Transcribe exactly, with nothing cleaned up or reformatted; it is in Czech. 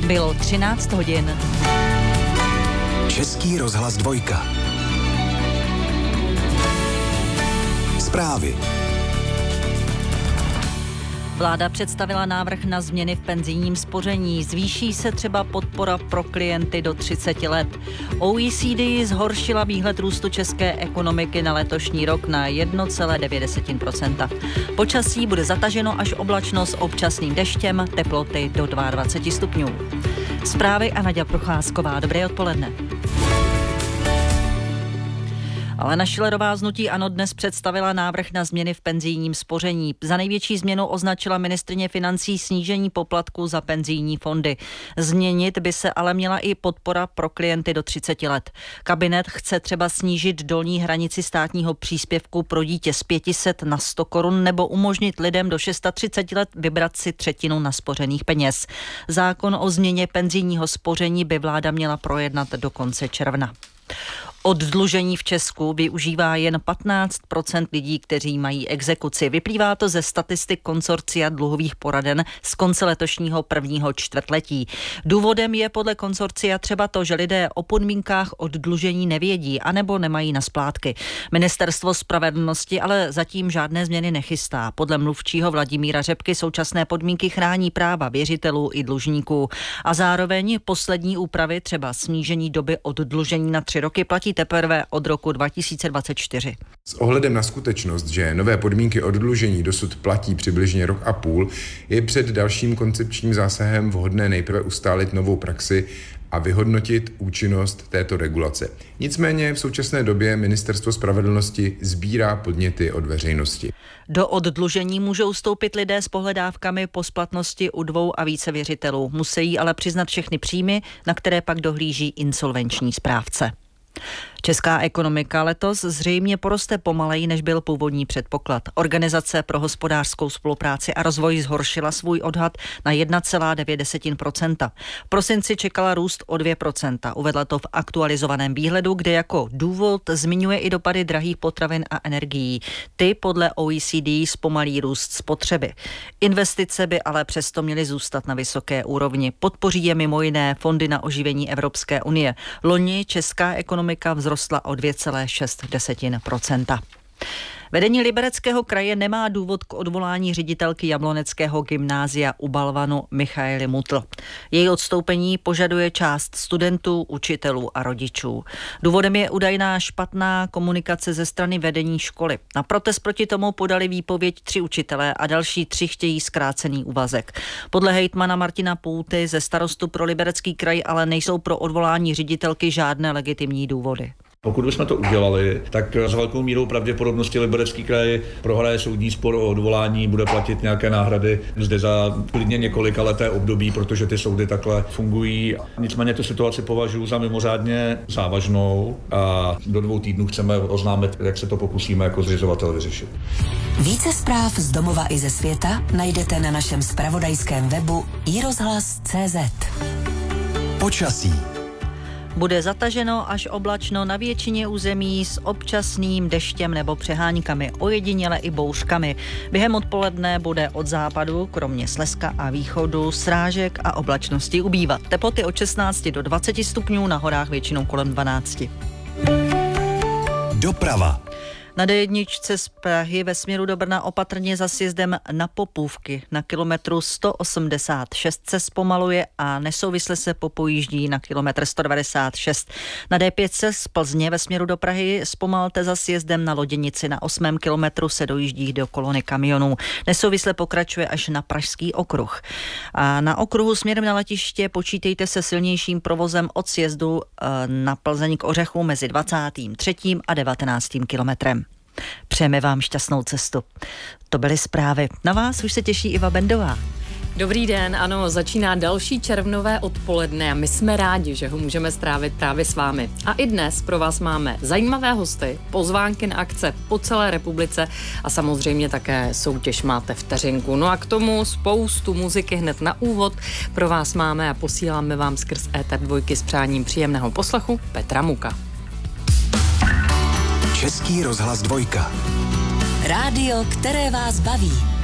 Bylo třináct hodin. Český rozhlas dvojka. Zprávy. Vláda představila návrh na změny v penzijním spoření. Zvýší se třeba podpora pro klienty do třiceti let. O E C D zhoršila výhled růstu české ekonomiky na letošní rok na jedna celá devět procenta. Počasí bude zataženo až oblačno s občasným deštěm, teploty do dvacet dva stupňů. Zprávy a Naďa Procházková. Dobré odpoledne. Alena Schillerová z hnutí ANO dnes představila návrh na změny v penzijním spoření. Za největší změnu označila ministryně financí snížení poplatku za penzijní fondy. Změnit by se ale měla i podpora pro klienty do třiceti let. Kabinet chce třeba snížit dolní hranici státního příspěvku pro dítě z pět set na sto korun nebo umožnit lidem do třiceti šesti let vybrat si třetinu naspořených peněz. Zákon o změně penzijního spoření by vláda měla projednat do konce června. Oddlužení v Česku využívá jen patnáct procent lidí, kteří mají exekuci. Vyplývá to ze statistik konsorcia dluhových poraden z konce letošního prvního čtvrtletí. Důvodem je podle konsorcia třeba to, že lidé o podmínkách oddlužení nevědí anebo nemají na splátky. Ministerstvo spravedlnosti ale zatím žádné změny nechystá. Podle mluvčího Vladimíra Řepky současné podmínky chrání práva věřitelů i dlužníků. A zároveň poslední úpravy, třeba snížení doby oddlužení na tři roky, platí teprve od roku dva tisíce dvacet čtyři. S ohledem na skutečnost, že nové podmínky oddlužení dosud platí přibližně rok a půl, je před dalším koncepčním zásahem vhodné nejprve ustálit novou praxi a vyhodnotit účinnost této regulace. Nicméně v současné době Ministerstvo spravedlnosti sbírá podněty od veřejnosti. Do oddlužení můžou vstoupit lidé s pohledávkami po splatnosti u dvou a více věřitelů. Musí ale přiznat všechny příjmy, na které pak dohlíží insolvenční správce. Česká ekonomika letos zřejmě poroste pomaleji, než byl původní předpoklad. Organizace pro hospodářskou spolupráci a rozvoj zhoršila svůj odhad na jedna celá devět procenta. V prosinci čekala růst o dvě procenta. Uvedla to v aktualizovaném výhledu, kde jako důvod zmiňuje i dopady drahých potravin a energií. Ty podle O E C D zpomalí růst spotřeby. Investice by ale přesto měly zůstat na vysoké úrovni. Podpoří je mimo jiné fondy na oživení Evropské unie. Loni česká ekonomika vzrostla o dvě celá šest procenta. Vedení Libereckého kraje nemá důvod k odvolání ředitelky Jabloneckého gymnázia u Balvanu Michaely Mutl. Její odstoupení požaduje část studentů, učitelů a rodičů. Důvodem je údajná špatná komunikace ze strany vedení školy. Na protest proti tomu podali výpověď tři učitelé a další tři chtějí zkrácený úvazek. Podle hejtmana Martina Půty ze Starostu pro Liberecký kraj ale nejsou pro odvolání ředitelky žádné legitimní důvody. Pokud bychom to udělali, tak s velkou mírou pravděpodobnosti Liberecký kraj prohraje soudní spor o odvolání, bude platit nějaké náhrady zde za klidně několika leté období, protože ty soudy takhle fungují. Nicméně tu situaci považuji za mimořádně závažnou a do dvou týdnů chceme oznámit, jak se to pokusíme jako zřizovatel vyřešit. Více zpráv z domova i ze světa najdete na našem zpravodajském webu i rozhlas tečka cé zet. Počasí. Bude zataženo až oblačno na většině území s občasným deštěm nebo přeháňkami, ojediněle i bouřkami. Během odpoledne bude od západu, kromě Slezska a východu, srážek a oblačnosti ubývat. Teploty od šestnácti do dvaceti stupňů, na horách většinou kolem dvanácti. Doprava. Na D jedna z Prahy ve směru do Brna opatrně za sjezdem na Popůvky. Na kilometru sto osmdesát šest se zpomaluje a nesouvisle se popojíždí na kilometr sto devadesát šest. Na D pět z Plzně ve směru do Prahy zpomalte za sjezdem na Loděnici. Na osmém kilometru se dojíždí do kolony kamionů. Nesouvisle pokračuje až na Pražský okruh. A na okruhu směrem na letiště počítejte se silnějším provozem od sjezdu na Plzeň k Ořechu mezi dvacátým třetím a devatenáctým kilometrem. Přejeme vám šťastnou cestu. To byly zprávy. Na vás už se těší Iva Bendová. Dobrý den, ano, začíná další červnové odpoledne a my jsme rádi, že ho můžeme strávit právě s vámi. A i dnes pro vás máme zajímavé hosty, pozvánky na akce po celé republice a samozřejmě také soutěž Máte vteřinku. No a k tomu spoustu muziky hned na úvod pro vás máme a posíláme vám skrz Éter dvojky s přáním příjemného poslechu Petra Muka. Český rozhlas dvojka. Rádio, které vás baví.